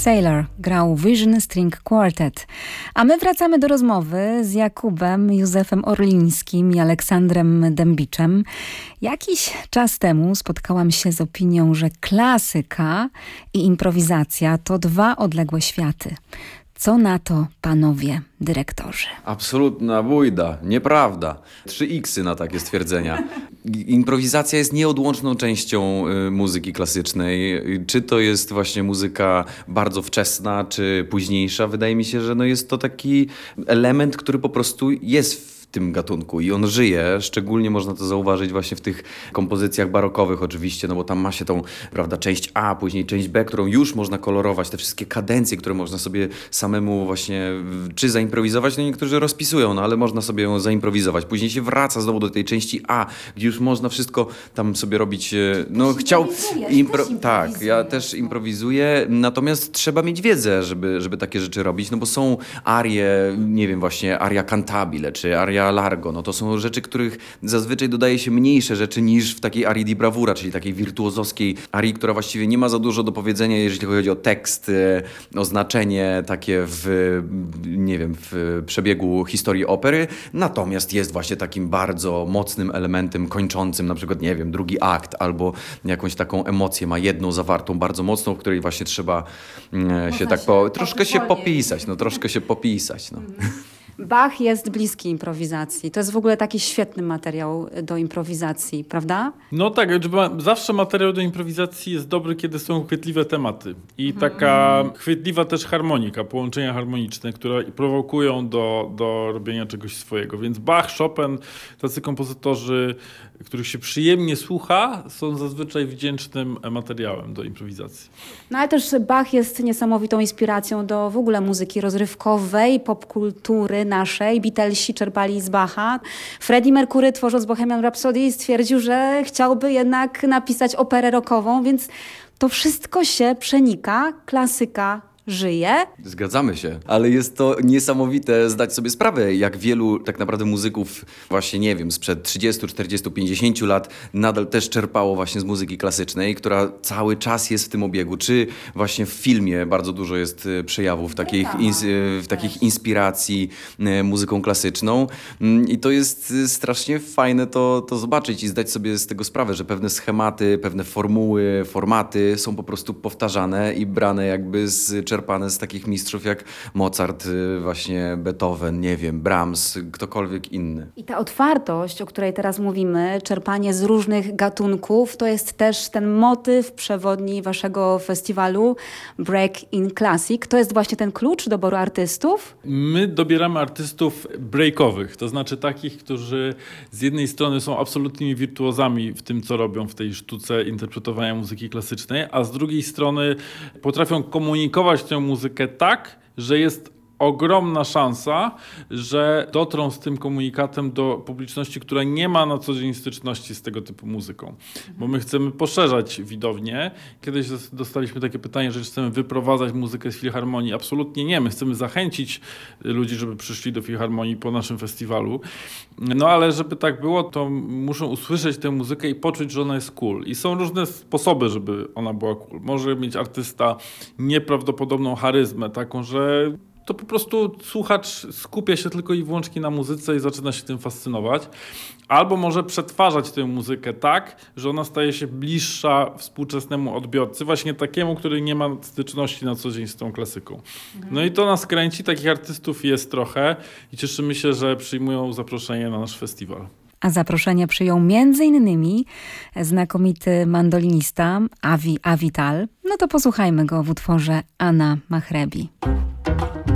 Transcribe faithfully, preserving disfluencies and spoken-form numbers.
Sailor grał Vision String Quartet. A my wracamy do rozmowy z Jakubem Józefem Orlińskim i Aleksandrem Dębiczem. Jakiś czas temu spotkałam się z opinią, że klasyka i improwizacja to dwa odległe światy. Co na to, panowie dyrektorzy? Absolutna bujda, nieprawda. Trzy iksy na takie stwierdzenia. Improwizacja jest nieodłączną częścią y, muzyki klasycznej. Czy to jest właśnie muzyka bardzo wczesna, czy późniejsza? Wydaje mi się, że no jest to taki element, który po prostu jest w tym gatunku i on żyje. Szczególnie można to zauważyć właśnie w tych kompozycjach barokowych oczywiście, no bo tam ma się tą, prawda, część A, później część B, którą już można kolorować, te wszystkie kadencje, które można sobie samemu właśnie czy zaimprowizować, no niektórzy rozpisują, no ale można sobie ją zaimprowizować. Później się wraca znowu do tej części A, gdzie już można wszystko tam sobie robić, no chciał... Impro- tak, ja też improwizuję, natomiast trzeba mieć wiedzę, żeby, żeby takie rzeczy robić, no bo są arie, nie wiem, właśnie aria cantabile, czy aria largo, no to są rzeczy, których zazwyczaj dodaje się mniejsze rzeczy niż w takiej arii di bravura, czyli takiej wirtuozowskiej arii, która właściwie nie ma za dużo do powiedzenia, jeżeli chodzi o tekst, o znaczenie takie w, nie wiem, w przebiegu historii opery, natomiast jest właśnie takim bardzo mocnym elementem kończącym, na przykład, nie wiem, drugi akt, albo jakąś taką emocję ma jedną zawartą, bardzo mocną, w której właśnie trzeba Można się tak po, troszkę się popisać, no troszkę się popisać, no. Mhm. Bach jest bliski improwizacji. To jest w ogóle taki świetny materiał do improwizacji, prawda? No tak, zawsze materiał do improwizacji jest dobry, kiedy są chwytliwe tematy. I taka chwytliwa też harmonika, połączenia harmoniczne, które prowokują do, do robienia czegoś swojego. Więc Bach, Chopin, tacy kompozytorzy, których się przyjemnie słucha, są zazwyczaj wdzięcznym materiałem do improwizacji. No ale też Bach jest niesamowitą inspiracją do w ogóle muzyki rozrywkowej, popkultury naszej. Beatlesi czerpali z Bacha. Freddie Mercury, tworząc Bohemian Rhapsody, stwierdził, że chciałby jednak napisać operę rockową, więc to wszystko się przenika. Klasyka żyje. Zgadzamy się, ale jest to niesamowite zdać sobie sprawę, jak wielu tak naprawdę muzyków właśnie, nie wiem, sprzed trzydziestu, czterdziestu, pięćdziesięciu lat nadal też czerpało właśnie z muzyki klasycznej, która cały czas jest w tym obiegu. Czy właśnie w filmie bardzo dużo jest przejawów takich, ins- w takich inspiracji muzyką klasyczną i to jest strasznie fajne to, to zobaczyć i zdać sobie z tego sprawę, że pewne schematy, pewne formuły, formaty są po prostu powtarzane i brane jakby z czerpane z takich mistrzów jak Mozart, właśnie Beethoven, nie wiem, Brahms, ktokolwiek inny. I ta otwartość, o której teraz mówimy, czerpanie z różnych gatunków, to jest też ten motyw przewodni waszego festiwalu Break in Classic. To jest właśnie ten klucz doboru artystów? My dobieramy artystów breakowych, to znaczy takich, którzy z jednej strony są absolutnymi wirtuozami w tym, co robią w tej sztuce interpretowania muzyki klasycznej, a z drugiej strony potrafią komunikować tę muzykę tak, że jest ogromna szansa, że dotrą z tym komunikatem do publiczności, która nie ma na co dzień styczności z tego typu muzyką. Bo my chcemy poszerzać widownię. Kiedyś dostaliśmy takie pytanie, że chcemy wyprowadzać muzykę z filharmonii. Absolutnie nie. My chcemy zachęcić ludzi, żeby przyszli do filharmonii po naszym festiwalu. No ale żeby tak było, to muszą usłyszeć tę muzykę i poczuć, że ona jest cool. I są różne sposoby, żeby ona była cool. Może mieć artysta nieprawdopodobną charyzmę, taką, że to po prostu słuchacz skupia się tylko i wyłącznie na muzyce i zaczyna się tym fascynować. Albo może przetwarzać tę muzykę tak, że ona staje się bliższa współczesnemu odbiorcy, właśnie takiemu, który nie ma styczności na co dzień z tą klasyką. No i to nas kręci, takich artystów jest trochę i cieszymy się, że przyjmują zaproszenie na nasz festiwal. A zaproszenie przyjął między innymi znakomity mandolinista Avi Avital. No to posłuchajmy go w utworze Anna Mahrebi.